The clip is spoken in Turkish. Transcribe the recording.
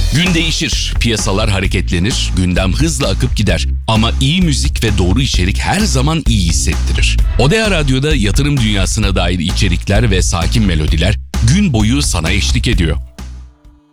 Gün değişir, piyasalar hareketlenir, gündem hızla akıp gider. Ama iyi müzik ve doğru içerik her zaman iyi hissettirir. Odea Radyo'da yatırım dünyasına dair içerikler ve sakin melodiler gün boyu sana eşlik ediyor.